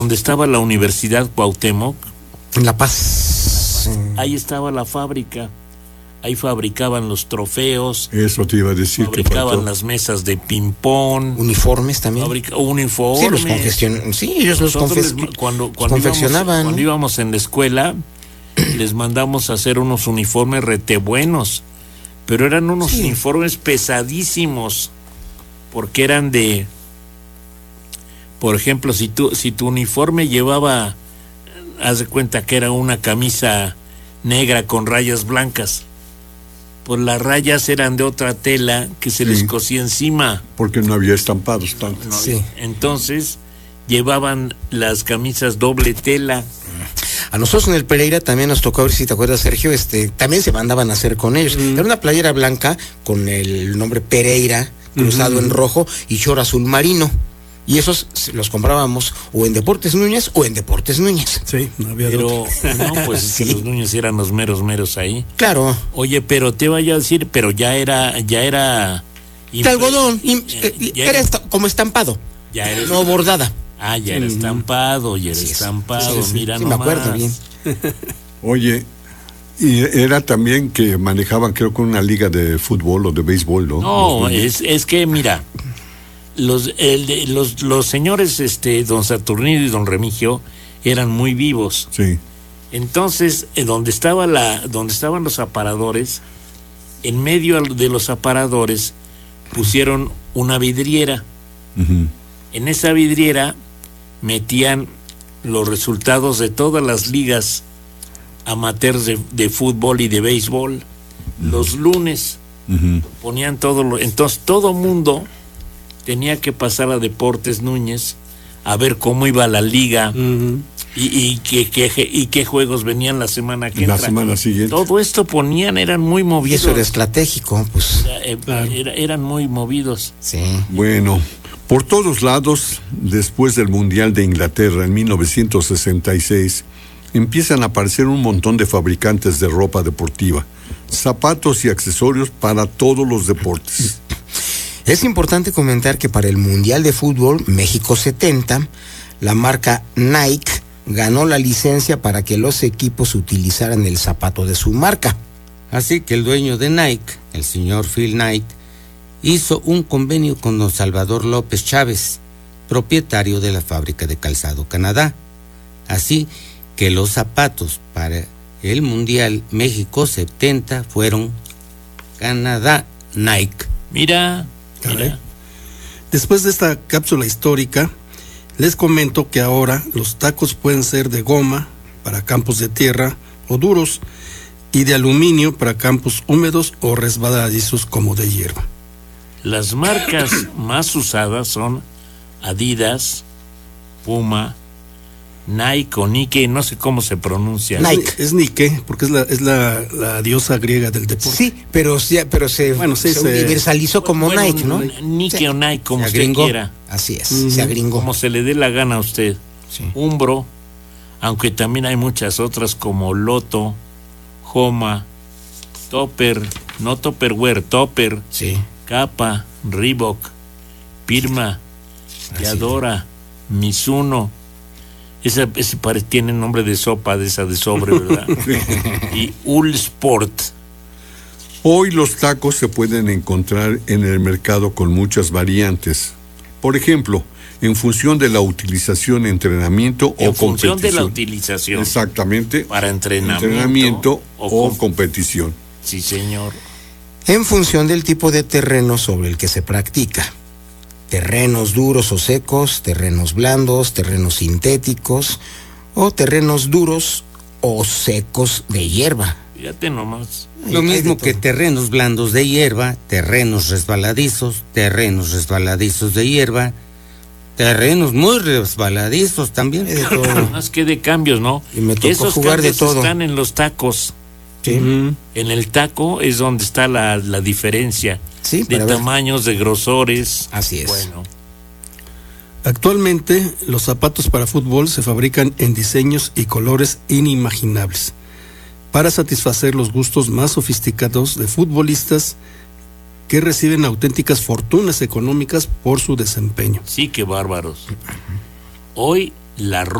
donde estaba la Universidad Cuauhtémoc, En La Paz. ahí estaba la fábrica. Ahí fabricaban los trofeos. Eso te iba a decir. Fabricaban las mesas de ping-pong. Uniformes también. Uniformes. Sí, ellos los confeccionaban. Cuando íbamos en la escuela, les mandamos a hacer unos uniformes rete buenos. Pero eran unos uniformes pesadísimos. Porque eran de... Por ejemplo, si tu uniforme llevaba... Haz de cuenta que era una camisa negra con rayas blancas. Pues las rayas eran de otra tela que se les cosía encima. Porque no había estampados tanto. Entonces llevaban las camisas doble tela. A nosotros en el Pereira también nos tocó, a ver si te acuerdas, Sergio, también se mandaban a hacer con ellos. Era una playera blanca con el nombre Pereira cruzado en rojo y short azul marino. Y esos los comprábamos o en Deportes Núñez o en Deportes Núñez. Sí, no había Pero, no, pues es que los Núñez eran los meros ahí. Claro. Oye, pero te vaya a decir, pero ya era... De algodón, era como estampado. No bordada. Ah, ya era estampado, mira nomás. Me acuerdo bien. Oye, y era también que manejaban, creo que una liga de fútbol o de béisbol, ¿no? No, es que mira... Los señores don Saturnino y don Remigio eran muy vivos. Sí. Entonces, donde estaban los aparadores, en medio de los aparadores pusieron una vidriera. Uh-huh. En esa vidriera metían los resultados de todas las ligas amateurs de fútbol y de béisbol. Uh-huh. Los lunes ponían entonces todo mundo tenía que pasar a Deportes Núñez a ver cómo iba la liga y qué juegos venían la semana que entra. La semana siguiente. Todo esto eran muy movidos. Y eso era estratégico, pues. Eran muy movidos. Sí. Bueno, por todos lados, después del Mundial de Inglaterra en 1966, empiezan a aparecer un montón de fabricantes de ropa deportiva, zapatos y accesorios para todos los deportes. Es importante comentar que para el Mundial de Fútbol México 70, la marca Nike ganó la licencia para que los equipos utilizaran el zapato de su marca. Así que el dueño de Nike, el señor Phil Knight, hizo un convenio con don Salvador López Chávez, propietario de la fábrica de calzado Canadá. Así que los zapatos para el Mundial México 70 fueron Canadá Nike. Mira. Después de esta cápsula histórica, les comento que ahora los tacos pueden ser de goma para campos de tierra o duros y de aluminio para campos húmedos o resbaladizos como de hierba. Las marcas más usadas son Adidas, Puma, Nike o Nike, no sé cómo se pronuncia. Nike. Es Nike, porque es la diosa griega del deporte. Sí, pero se universalizó como Nike, ¿no? Nike o Nike, como usted quiera. Así es, se agringó. Como se le dé la gana a usted. Sí. Umbro, aunque también hay muchas otras como Lotto, Homa, Topper, no Tupperware, Topper, Kappa, Reebok, Pirma, Yadora, Mizuno. Ese tiene nombre de sopa, de esa de sobre, ¿verdad? Y Uhlsport. Hoy los tacos se pueden encontrar en el mercado con muchas variantes. Por ejemplo, en función de la utilización, entrenamiento o competición. En función de la utilización. Exactamente. Para entrenamiento o competición. Sí, señor. En función del tipo de terreno sobre el que se practica. Terrenos duros o secos, terrenos blandos, terrenos sintéticos o terrenos duros o secos de hierba. Fíjate nomás. Lo mismo que terrenos blandos de hierba, terrenos resbaladizos de hierba, terrenos muy resbaladizos también. Más que de cambios, ¿no? Y me tocó esos jugar de todo. Están en los tacos. Sí. En el taco es donde está la diferencia. Sí, de tamaños, de grosores. Así es. Bueno. Actualmente, los zapatos para fútbol se fabrican en diseños y colores inimaginables para satisfacer los gustos más sofisticados de futbolistas que reciben auténticas fortunas económicas por su desempeño. Sí, qué bárbaros. Hoy la